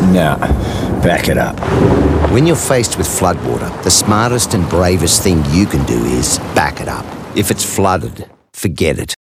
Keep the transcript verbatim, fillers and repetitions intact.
Nah, back it up. When you're faced with floodwater, the smartest and bravest thing you can do is back it up. If it's flooded, forget it.